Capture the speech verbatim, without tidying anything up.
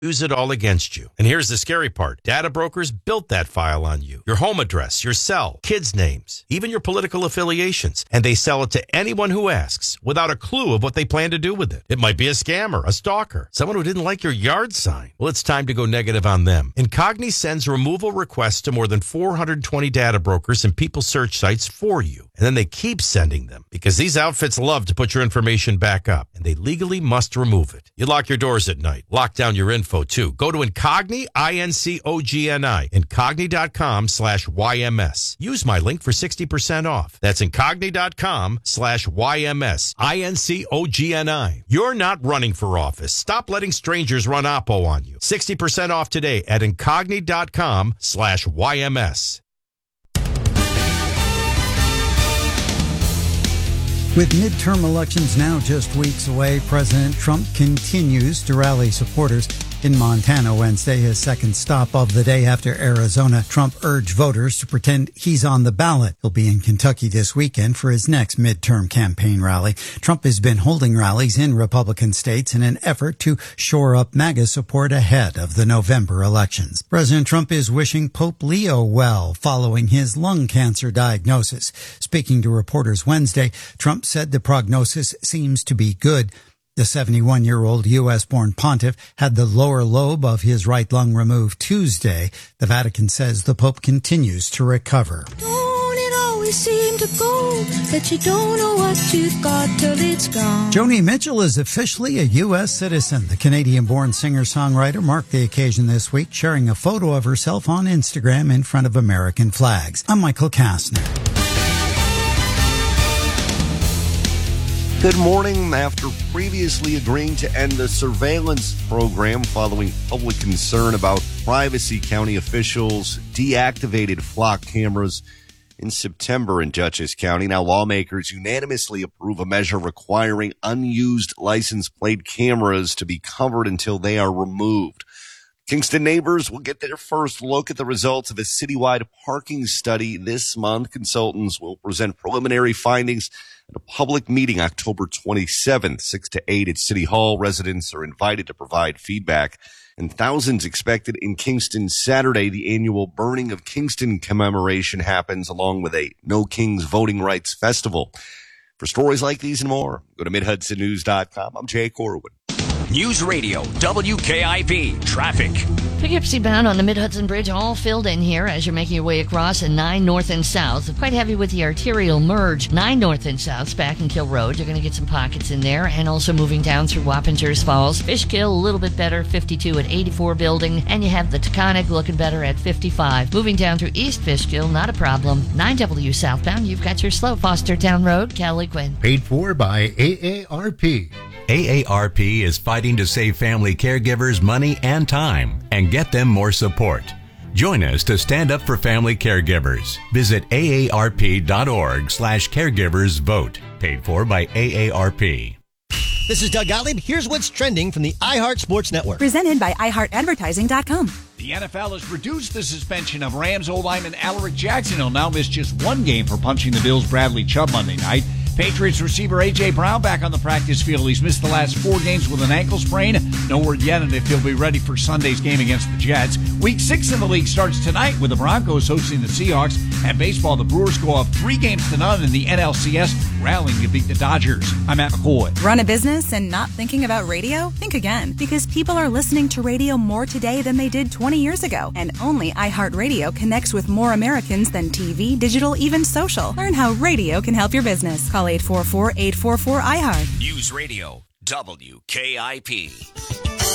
use it all against you. And here's the scary part. Data brokers built that file on you. Your home address, your cell, kids' names, even your political affiliations. And they sell it to anyone who asks without a clue of what they plan to do with it. It might be a scammer, a stalker, someone who didn't like your yard sign. Well, it's time to go negative on them. Incogni sends removal requests to more than four hundred twenty data brokers and people search sites for you. And then they keep sending them because these outfits love to put your information back up and they legally must remove it. You lock your doors at night. Lock down your info too. Go to Incogni, I N C O G N I, incogni.com slash YMS. Use my link for sixty percent off. That's incogni.com slash YMS, I N C O G N I. You're not running for office. Stop letting strangers run Oppo on you. sixty percent off today at incogni.com slash YMS. With midterm elections now just weeks away, President Trump continues to rally supporters in Montana Wednesday, his second stop of the day after Arizona. Trump urged voters to pretend he's on the ballot. He'll be in Kentucky this weekend for his next midterm campaign rally. Trump has been holding rallies in Republican states in an effort to shore up MAGA support ahead of the November elections. President Trump is wishing Pope Leo well following his lung cancer diagnosis. Speaking to reporters Wednesday, Trump said the prognosis seems to be good. The seventy-one-year-old U S-born pontiff had the lower lobe of his right lung removed Tuesday. The Vatican says the Pope continues to recover. Don't it always seem to go that you don't know what you've got till it's gone? Joni Mitchell is officially a U S citizen. The Canadian-born singer-songwriter marked the occasion this week, sharing a photo of herself on Instagram in front of American flags. I'm Michael Kastner. Good morning. After previously agreeing to end the surveillance program following public concern about privacy, county officials deactivated flock cameras in September in Dutchess County. Now lawmakers unanimously approve a measure requiring unused license plate cameras to be covered until they are removed. Kingston neighbors will get their first look at the results of a citywide parking study this month. Consultants will present preliminary findings at a public meeting October twenty-seventh, six to eight at City Hall. Residents are invited to provide feedback, and thousands expected in Kingston Saturday. The annual Burning of Kingston commemoration happens along with a No Kings Voting Rights Festival. For stories like these and more, go to mid hudson news dot com. I'm Jay Corwin. News Radio, W K I P, traffic. Pick up bound on the Mid-Hudson Bridge, all filled in here as you're making your way across in nine North and South. Quite heavy with the arterial merge. nine North and South, Spackenkill Road. You're going to get some pockets in there. And also moving down through Wappingers Falls. Fishkill, a little bit better, fifty-two at eighty-four Building. And you have the Taconic looking better at fifty-five. Moving down through East Fishkill, not a problem. nine W southbound, you've got your slow. Fostertown Road, Callie Quinn. Paid for by A A R P. A A R P is fighting to save family caregivers money and time and get them more support. Join us to stand up for family caregivers. Visit aarp.org slash caregivers vote. Paid for by A A R P. This is Doug Gottlieb. Here's what's trending from the iHeart Sports Network. Presented by i heart advertising dot com. The N F L has reduced the suspension of Rams O-lineman Alaric Jackson. He'll now miss just one game for punching the Bills' Bradley Chubb Monday night. Patriots receiver A J. Brown back on the practice field. He's missed the last four games with an ankle sprain. No word yet on if he'll be ready for Sunday's game against the Jets. Week six in the league starts tonight with the Broncos hosting the Seahawks. And baseball, the Brewers go off three games to none in the N L C S, rallying to beat the Dodgers. I'm Matt McCoy. Run a business and not thinking about radio? Think again, because people are listening to radio more today than they did twenty years ago. And only iHeartRadio connects with more Americans than T V, digital, even social. Learn how radio can help your business. Call eight four four, eight four four, I heart. News Radio, W K I P.